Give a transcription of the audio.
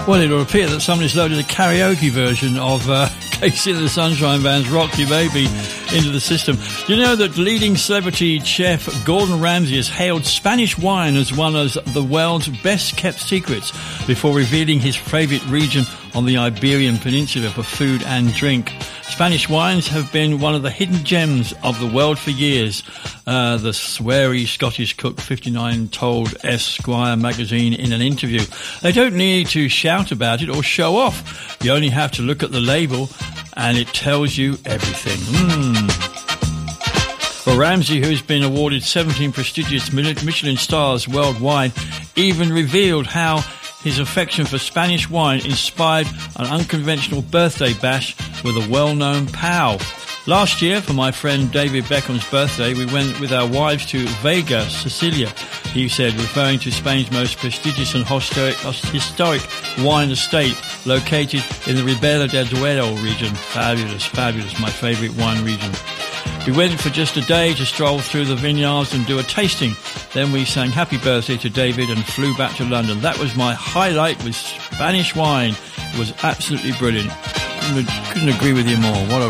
Well, it will appear that somebody's loaded a karaoke version of Casey and the Sunshine Band's Rock You Baby into the system. You know that leading celebrity chef Gordon Ramsay has hailed Spanish wine as one of the world's best-kept secrets before revealing his favourite region on the Iberian Peninsula for food and drink. Spanish wines have been one of the hidden gems of the world for years. The sweary Scottish cook 59 told Esquire magazine in an interview. They don't need to shout about it or show off. You only have to look at the label and it tells you everything. Well, Ramsay, who's been awarded 17 prestigious Michelin stars worldwide, even revealed how his affection for Spanish wine inspired an unconventional birthday bash with a well-known pal. Last year, for my friend David Beckham's birthday, we went with our wives to Vega, Sicilia, he said, referring to Spain's most prestigious and historic wine estate located in the Ribera del Duero region. Fabulous, fabulous, my favourite wine region. We went for just a day to stroll through the vineyards and do a tasting. Then we sang happy birthday to David and flew back to London. That was my highlight with Spanish wine. It was absolutely brilliant. Couldn't agree with you more. What a